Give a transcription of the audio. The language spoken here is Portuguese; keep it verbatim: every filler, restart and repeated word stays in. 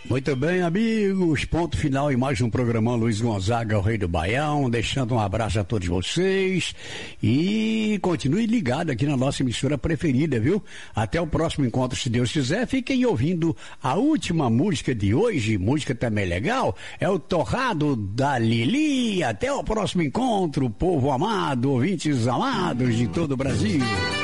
Muito bem, amigos, ponto final em mais um programa Luiz Gonzaga, o Rei do Baião, deixando um abraço a todos vocês e continue ligado aqui na nossa emissora preferida, viu? Até o próximo encontro, se Deus quiser. Fiquem ouvindo a última música de hoje, música também legal, é o Torrado da Lili. Até o próximo encontro, povo amado, ouvintes amados de todo o Brasil.